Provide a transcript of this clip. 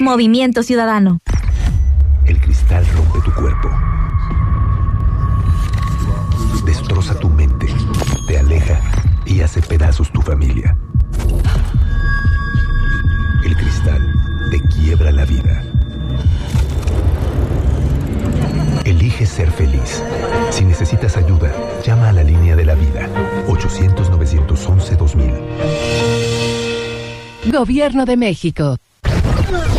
Movimiento Ciudadano. El cristal rompe tu cuerpo. Destroza tu mente. Te aleja y hace pedazos tu familia. El cristal te quiebra la vida. Elige ser feliz. Si necesitas ayuda, llama a la línea de la vida. 800-911-2000. Gobierno de México.